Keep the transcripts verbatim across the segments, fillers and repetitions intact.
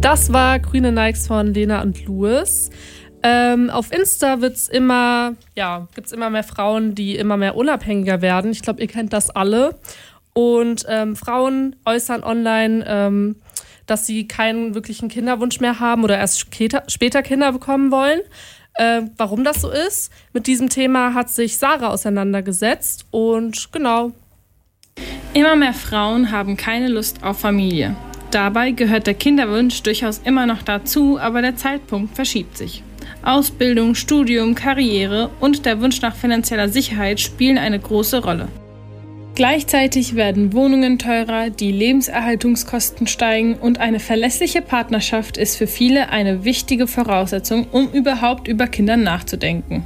Das war Grüne Nikes von Lena und Louis. Ähm, auf Insta wird's immer, ja, gibt's immer mehr Frauen, die immer mehr unabhängiger werden. Ich glaube, ihr kennt das alle. Und ähm, Frauen äußern online, ähm, dass sie keinen wirklichen Kinderwunsch mehr haben oder erst später, später Kinder bekommen wollen. Äh, warum das so ist? Mit diesem Thema hat sich Sarah auseinandergesetzt und genau. Immer mehr Frauen haben keine Lust auf Familie. Dabei gehört der Kinderwunsch durchaus immer noch dazu, aber der Zeitpunkt verschiebt sich. Ausbildung, Studium, Karriere und der Wunsch nach finanzieller Sicherheit spielen eine große Rolle. Gleichzeitig werden Wohnungen teurer, die Lebenserhaltungskosten steigen und eine verlässliche Partnerschaft ist für viele eine wichtige Voraussetzung, um überhaupt über Kinder nachzudenken.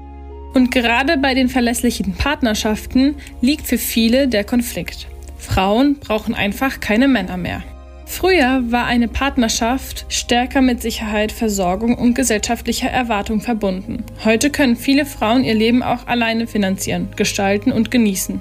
Und gerade bei den verlässlichen Partnerschaften liegt für viele der Konflikt. Frauen brauchen einfach keine Männer mehr. Früher war eine Partnerschaft stärker mit Sicherheit, Versorgung und gesellschaftlicher Erwartung verbunden. Heute können viele Frauen ihr Leben auch alleine finanzieren, gestalten und genießen.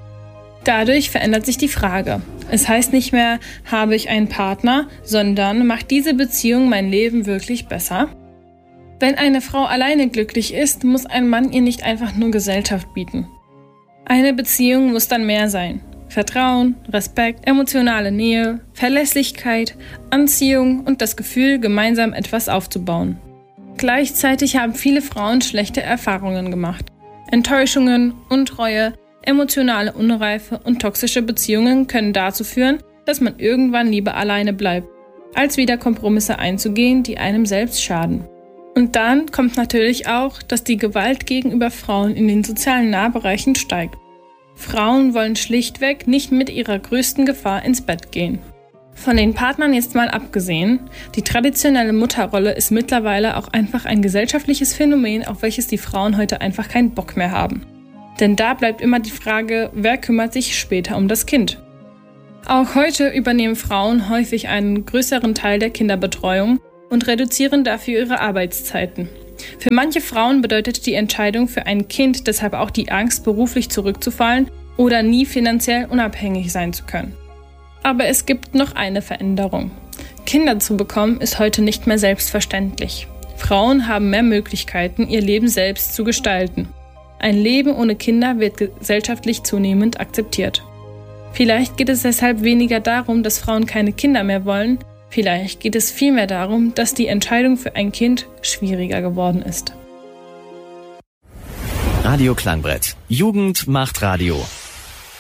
Dadurch verändert sich die Frage. Es heißt nicht mehr, habe ich einen Partner, sondern macht diese Beziehung mein Leben wirklich besser? Wenn eine Frau alleine glücklich ist, muss ein Mann ihr nicht einfach nur Gesellschaft bieten. Eine Beziehung muss dann mehr sein. Vertrauen, Respekt, emotionale Nähe, Verlässlichkeit, Anziehung und das Gefühl, gemeinsam etwas aufzubauen. Gleichzeitig haben viele Frauen schlechte Erfahrungen gemacht. Enttäuschungen, Untreue, emotionale Unreife und toxische Beziehungen können dazu führen, dass man irgendwann lieber alleine bleibt, als wieder Kompromisse einzugehen, die einem selbst schaden. Und dann kommt natürlich auch, dass die Gewalt gegenüber Frauen in den sozialen Nahbereichen steigt. Frauen wollen schlichtweg nicht mit ihrer größten Gefahr ins Bett gehen. Von den Partnern jetzt mal abgesehen, die traditionelle Mutterrolle ist mittlerweile auch einfach ein gesellschaftliches Phänomen, auf welches die Frauen heute einfach keinen Bock mehr haben. Denn da bleibt immer die Frage, wer kümmert sich später um das Kind? Auch heute übernehmen Frauen häufig einen größeren Teil der Kinderbetreuung und reduzieren dafür ihre Arbeitszeiten. Für manche Frauen bedeutet die Entscheidung für ein Kind deshalb auch die Angst, beruflich zurückzufallen oder nie finanziell unabhängig sein zu können. Aber es gibt noch eine Veränderung. Kinder zu bekommen ist heute nicht mehr selbstverständlich. Frauen haben mehr Möglichkeiten, ihr Leben selbst zu gestalten. Ein Leben ohne Kinder wird gesellschaftlich zunehmend akzeptiert. Vielleicht geht es deshalb weniger darum, dass Frauen keine Kinder mehr wollen, vielleicht geht es vielmehr darum, dass die Entscheidung für ein Kind schwieriger geworden ist. Radio Klangbrett. Jugend macht Radio.